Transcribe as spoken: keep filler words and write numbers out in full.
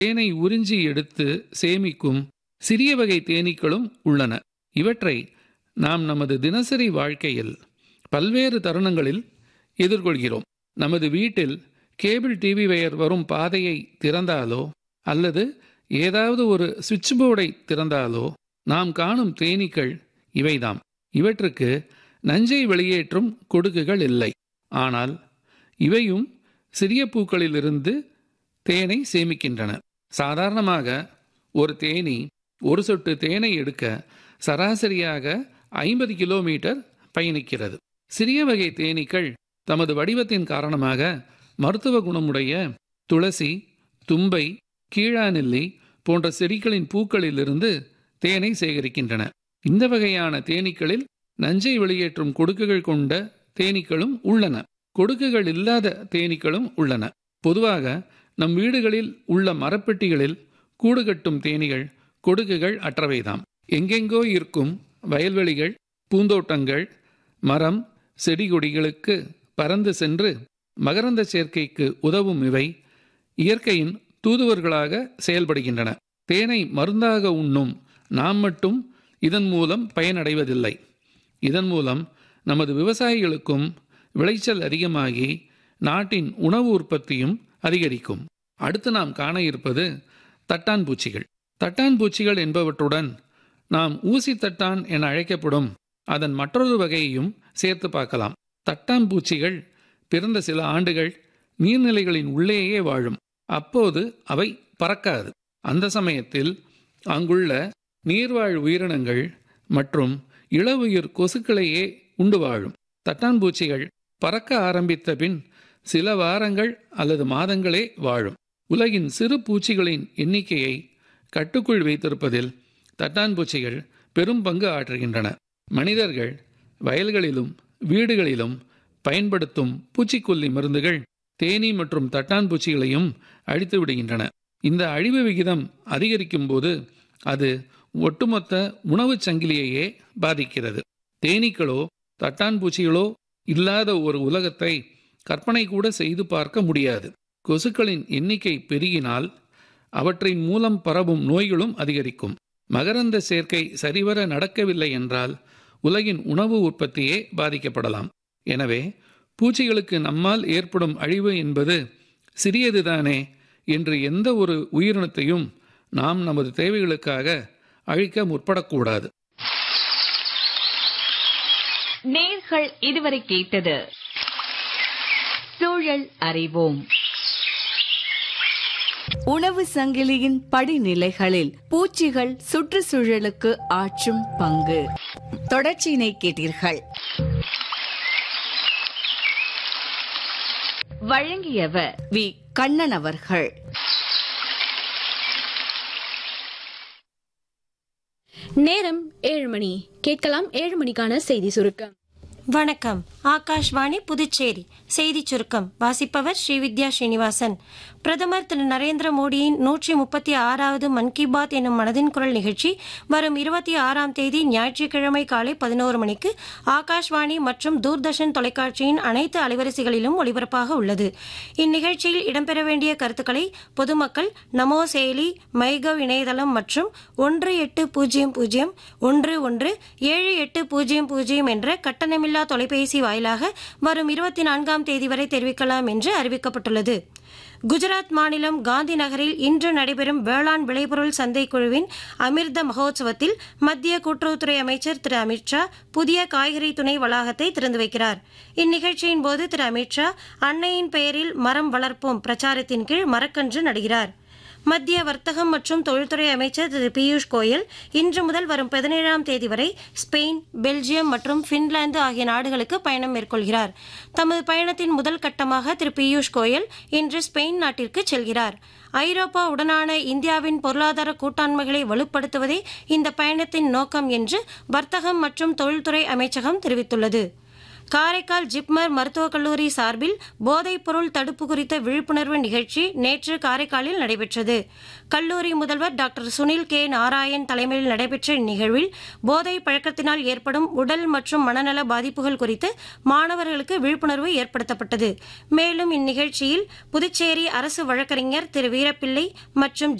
தேனை உறிஞ்சி எடுத்து சேமிக்கும் சிறிய வகை தேனீக்களும் உள்ளன. இவற்றை நாம் நமது தினசரி வாழ்க்கையில் பல்வேறு தருணங்களில் எதிர்கொள்கிறோம். நமது வீட்டில் கேபிள் டிவி வயர் வரும் பாதையை திறந்தாலோ அல்லது ஏதாவது ஒரு சுவிட்ச் போர்டை திறந்தாலோ நாம் காணும் தேனீக்கள் இவைதாம். இவற்றுக்கு நஞ்சை வெளியேற்றும் கொடுக்குகள் இல்லை. ஆனால் இவையும் சிறிய பூக்களிலிருந்து தேனை சேமிக்கின்றன. சாதாரணமாக ஒரு தேனீ ஒரு சொட்டு தேனை எடுக்க சராசரியாக ஐம்பது கிலோமீட்டர் பயணிக்கிறது. சிறிய வகை தேனீக்கள் தமது வடிவத்தின் காரணமாக மருத்துவ குணமுடைய துளசி, தும்பை, கீழாநெல்லி போன்ற செடிகளின் பூக்களிலிருந்து தேனை சேகரிக்கின்றன. இந்த வகையான தேனீக்களில் நஞ்சை வெளியேற்றும் கொடுக்குகள் கொண்ட தேனீக்களும் உள்ளன. கொடுக்குகள் இல்லாத தேனீக்களும் உள்ளன. பொதுவாக நம் வீடுகளில் உள்ள மரப்பெட்டிகளில் கூடு கட்டும் தேனீகள் கொடுக்குகள் அற்றவைதாம். எங்கெங்கோ இருக்கும் வயல்வெளிகள், பூந்தோட்டங்கள், மரம், செடி கொடிகளுக்கு பறந்து சென்று மகரந்த சேர்க்கைக்கு உதவும் இவை இயற்கையின் தூதுவர்களாக செயல்படுகின்றன. தேனை மருந்தாக உண்ணும் நாம் மட்டும் இதன் மூலம் பயனடைவதில்லை. இதன் மூலம் நமது விவசாயிகளுக்கும் விளைச்சல் அதிகமாகி நாட்டின் உணவு உற்பத்தியும் அதிகரிக்கும். அடுத்து நாம் காண இருப்பது தட்டான் பூச்சிகள். தட்டான் பூச்சிகள் என்பவற்றுடன் நாம் ஊசி தட்டான் என அழைக்கப்படும் அதன் மற்றொரு வகையையும் சேர்த்து பார்க்கலாம். தட்டான் பூச்சிகள் பிறந்த சில ஆண்டுகள் நீர்நிலைகளின் உள்ளேயே வாழும். அப்போது அவை பறக்காது. அந்த சமயத்தில் அங்குள்ள நீர்வாழ் உயிரினங்கள் மற்றும் இளவுயிர் கொசுக்களையே உண்டு வாழும். தட்டான் பூச்சிகள் பறக்க ஆரம்பித்த பின் சில வாரங்கள் அல்லது மாதங்களே வாழும். உலகின் சிறு பூச்சிகளின் எண்ணிக்கையை கட்டுக்குள் வைத்திருப்பதில் தட்டான் பூச்சிகள் பெரும் பங்கு ஆற்றுகின்றன. மனிதர்கள் வயல்களிலும் வீடுகளிலும் பயன்படுத்தும் பூச்சிக்கொல்லி மருந்துகள் தேனீ மற்றும் தட்டான் பூச்சிகளையும் அழித்து விடுகின்றன. இந்த அழிவு விகிதம் அதிகரிக்கும் போது அது ஒட்டுமொத்த உணவு சங்கிலியையே பாதிக்கிறது. தேனீக்களோ தட்டான் பூச்சிகளோ இல்லாத ஒரு உலகத்தை கற்பனை கூட செய்து பார்க்க முடியாது. கொசுக்களின் எண்ணிக்கை பெருகினால் அவற்றின் மூலம் பரவும் நோய்களும் அதிகரிக்கும். மகரந்த சேர்க்கை சரிவர நடக்கவில்லை என்றால் உலகின் உணவு உற்பத்தியே பாதிக்கப்படலாம். எனவே பூச்சிகளுக்கு நம்மால் ஏற்படும் அழிவு என்பது சிறியதுதானே என்று எந்த ஒரு உயிரினத்தையும் நாம் நமது தேவைகளுக்காக அழிக்க முற்படக்கூடாது. நேர்கள் இதுவரை கேட்டது சூழல் அறிவோம். உணவு சங்கிலியின் படிநிலைகளில் பூச்சிகள் சுற்றுச்சூழலுக்கு ஆற்றும் பங்கு தொடர்ச்சியினை கேட்டீர்கள். வழங்கியவர் வி கண்ணன் அவர்கள். நேரம் ஏழு மணி. கேட்கலாம் ஏழு மணிக்கான செய்தி சுருக்கம். வணக்கம். ஆகாஷ்வாணி புதுச்சேரி செய்தி சுருக்கம் வாசிப்பவர் ஸ்ரீவித்யா ஸ்ரீனிவாசன். பிரதமர் திரு நரேந்திர மோடியின் நூற்றி முப்பத்தி ஆறாவது மன் கி பாத் எனும் மனதின் குரல் நிகழ்ச்சி வரும் இருபத்தி ஆறாம் தேதி ஞாயிற்றுக்கிழமை காலை பதினோரு மணிக்கு ஆகாஷ்வாணி மற்றும் தூர்தர்ஷன் தொலைக்காட்சியின் அனைத்து அலைவரிசைகளிலும் ஒளிபரப்பாக உள்ளது. இந்நிகழ்ச்சியில் இடம்பெற வேண்டிய கருத்துக்களை பொதுமக்கள் நமோ செயலி, மைகவ் இணையதளம் மற்றும் ஒன்று எட்டு பூஜ்ஜியம் பூஜ்ஜியம் ஒன்று ஒன்று ஏழு எட்டு பூஜ்ஜியம் பூஜ்ஜியம் என்ற கட்டணமில்லா தொலைபேசி வாயிலாக வரும் இருபத்தி நான்காம் தேதி வரை தெரிவிக்கலாம் என்று அறிவிக்கப்பட்டுள்ளது. குஜராத் மாநிலம் காந்தி நகரில் இன்று நடைபெறும் வேளாண் விளைபொருள் சந்தை குழுவின் அமிர்த மகோத்சவத்தில் மத்திய கூட்டுறவுத்துறை அமைச்சர் திரு அமித்ஷா புதிய காய்கறி துணை வளாகத்தை திறந்து வைக்கிறார். இந்நிகழ்ச்சியின் போது திரு அமித்ஷா அன்னையின் பெயரில் மரம் வளர்ப்போம் பிரச்சாரத்தின் கீழ் மரக்கன்று நடுகிறார். மத்திய வர்த்தகம் மற்றும் தொழில்துறை அமைச்சர் திரு பியூஷ் கோயல் இன்று முதல் வரும் பதினேழாம் தேதி வரை ஸ்பெயின், பெல்ஜியம் மற்றும் பின்லாந்து ஆகிய நாடுகளுக்கு பயணம் மேற்கொள்கிறார். தமது பயணத்தின் முதல் கட்டமாக திரு பியூஷ் கோயல் இன்று ஸ்பெயின் நாட்டிற்கு செல்கிறார். ஐரோப்பா உடனான இந்தியாவின் பொருளாதார கூட்டாண்மைகளை வலுப்படுத்துவதே இந்த பயணத்தின் நோக்கம் என்று வர்த்தகம் மற்றும் தொழில்துறை அமைச்சகம் தெரிவித்துள்ளது. காரைக்கால் ஜிப்மர் மருத்துவக் கல்லூரி சார்பில் போதைப்பொருள் தடுப்பு குறித்த விழிப்புணர்வு நிகழ்ச்சி நேற்று காரைக்காலில் நடைபெற்றது. கல்லூரி முதல்வர் டாக்டர் சுனில் கே நாராயண் தலைமையில் நடைபெற்ற இந்நிகழ்வில் போதை பழக்கத்தினால் ஏற்படும் உடல் மற்றும் மனநல பாதிப்புகள் குறித்து மாணவர்களுக்கு விழிப்புணர்வு ஏற்படுத்தப்பட்டது. மேலும் இந்நிகழ்ச்சியில் புதுச்சேரி அரசு வழக்கறிஞர் திரு வீரப்பிள்ளை மற்றும்